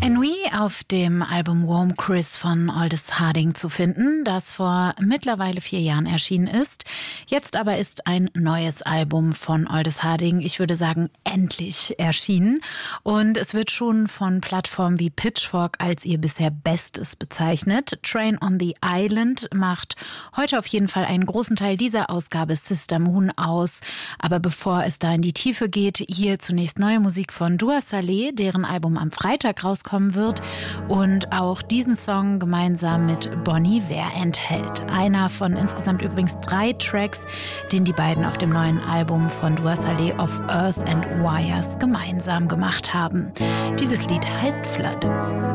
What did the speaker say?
Ennui auf dem Album Warm Chris von Aldous Harding zu finden, das vor mittlerweile 4 Jahren erschienen ist. Jetzt aber ist ein neues Album von Aldous Harding, ich würde sagen, endlich erschienen. Und es wird schon von Plattformen wie Pitchfork als ihr bisher Bestes bezeichnet. Train on the Island macht heute auf jeden Fall einen großen Teil dieser Ausgabe Sister Moon aus. Aber bevor es da in die Tiefe geht, hier zunächst neue Musik von Dua Saleh, deren Album am Freitag rauskommt wird und auch diesen Song gemeinsam mit Bon Iver enthält. Einer von insgesamt übrigens 3 Tracks, den die beiden auf dem neuen Album von Dua Saleh Of Earth and Wires gemeinsam gemacht haben. Dieses Lied heißt Flood.